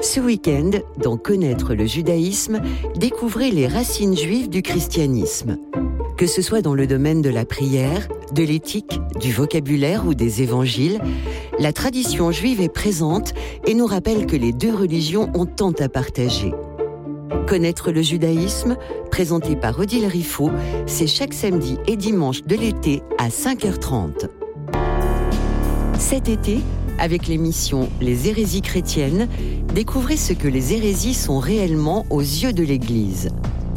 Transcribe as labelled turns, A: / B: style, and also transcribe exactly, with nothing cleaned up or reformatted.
A: Ce week-end, dans Connaître le judaïsme, découvrez les racines juives du christianisme. Que ce soit dans le domaine de la prière, de l'éthique, du vocabulaire ou des évangiles, la tradition juive est présente et nous rappelle que les deux religions ont tant à partager. Connaître le judaïsme, présenté par Odile Riffaut, c'est chaque samedi et dimanche de l'été à cinq heures trente. Cet été, avec l'émission Les hérésies chrétiennes, découvrez ce que les hérésies sont réellement aux yeux de l'Église.